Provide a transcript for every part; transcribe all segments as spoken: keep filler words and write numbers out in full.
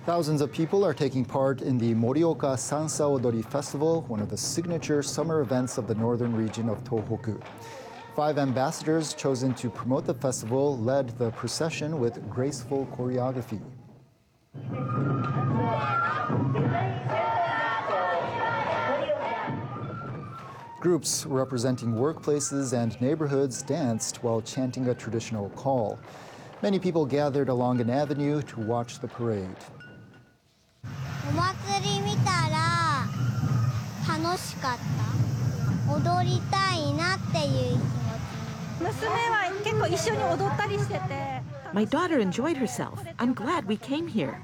Thousands of people are taking part in the Morioka Sansa Odori Festival, one of the signature summer events of the northern region of Tohoku. Five ambassadors chosen to promote the festival led the procession with graceful choreography. Groups representing workplaces and neighborhoods danced while chanting a traditional call. Many people gathered along an avenue to watch the parade. My daughter enjoyed herself. I'm glad we came here.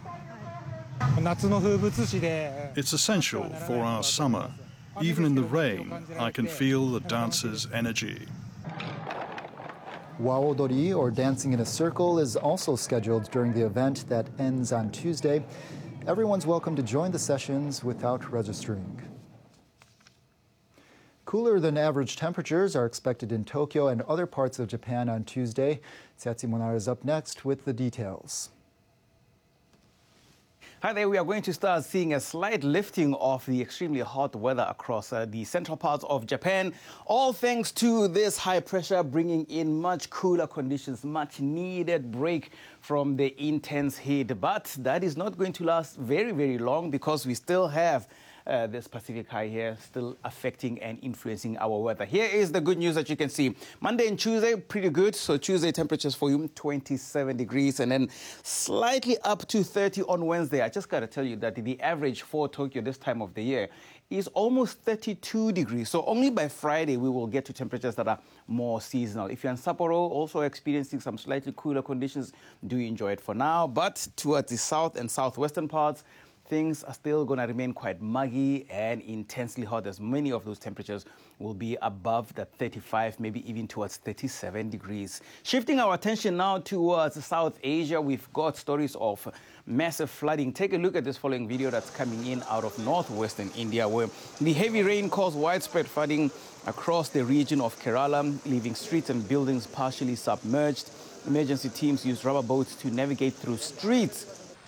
It's essential for our summer. Even in the rain, I can feel the dancers' energy. Waodori, or dancing in a circle, is also scheduled during the event that ends on Tuesday. Everyone's welcome to join the sessions without registering. Cooler than average temperatures are expected in Tokyo and other parts of Japan on Tuesday. Setsi Monara is up next with the details. Hi there, we are going to start seeing a slight lifting of the extremely hot weather across uh, the central parts of Japan, all thanks to this high pressure bringing in much cooler conditions, much needed break from the intense heat. But that is not going to last very, very long because we still have Uh, this Pacific high here still affecting and influencing our weather. Here is the good news that you can see. Monday and Tuesday, pretty good. So Tuesday temperatures for you, twenty-seven degrees, and then slightly up to thirty on Wednesday. I just got to tell you that the average for Tokyo this time of the year is almost thirty-two degrees. So only by Friday we will get to temperatures that are more seasonal. If you're in Sapporo, also experiencing some slightly cooler conditions, do enjoy it for now. But towards the south and southwestern parts, things are still going to remain quite muggy and intensely hot, as many of those temperatures will be above the thirty-five, maybe even towards thirty-seven degrees. Shifting our attention now towards South Asia, we've got stories of massive flooding. Take a look at this following video that's coming in out of northwestern India, where the heavy rain caused widespread flooding across the region of Kerala, leaving streets and buildings partially submerged. Emergency teams used rubber boats to navigate through streets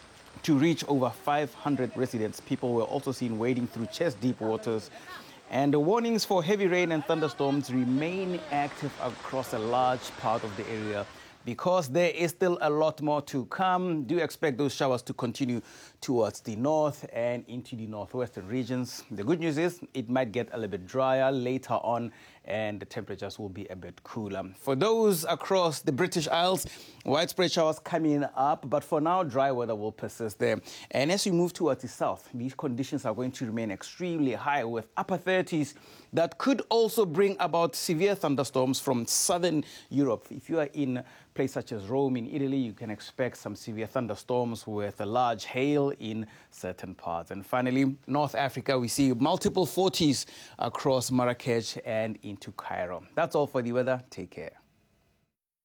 to reach over five hundred residents. People were also seen wading through chest-deep waters. And the warnings for heavy rain and thunderstorms remain active across a large part of the area. Because there is still a lot more to come, do expect those showers to continue towards the north and into the northwestern regions. The good news is it might get a little bit drier later on and the temperatures will be a bit cooler. For those across the British Isles, widespread showers coming up, but for now, dry weather will persist there. And as we move towards the south, these conditions are going to remain extremely high with upper thirties that could also bring about severe thunderstorms from southern Europe. If you are in a place such as Rome in Italy, you can expect some severe thunderstorms with a large hail in certain parts. And finally, North Africa, we see multiple forties across Marrakech and into Cairo. That's all for the weather. Take care.